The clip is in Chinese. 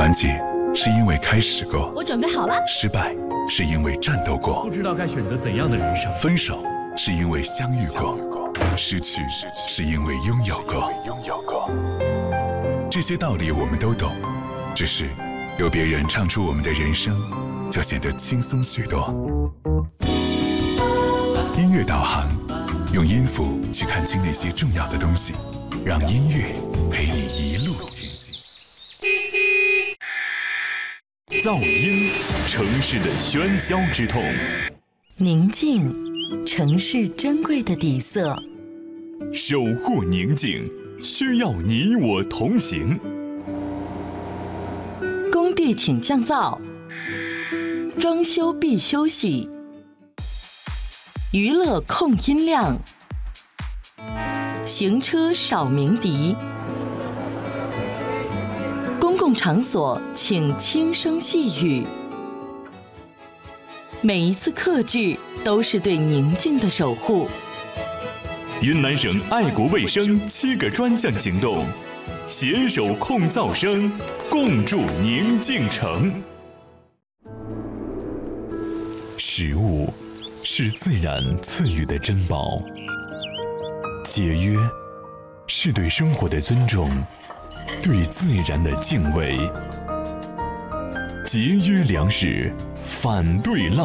完结是因为开始过， 我准备好了。 失败是因为战斗过， 不知道该选择怎样的人生。 分手是因为相遇过，失去是因为拥有过。这些道理我们都懂，只是有别人唱出我们的人生，就显得轻松许多。音乐导航，用音符去看清那些重要的东西，让音乐陪你一路前行。 噪音，城市的喧嚣之痛； 宁静，城市珍贵的底色。 守护宁静，需要你我同行。 工地请降噪，装修必休息，娱乐控音量，行车少鸣笛。公共场所请轻声细语，每一次克制都是对宁静的守护。 云南省爱国卫生7个专项行动，携手控噪声，共筑宁静城。食物是自然赐予的珍宝，节约是对生活的尊重，对自然的敬畏。节约粮食，反对浪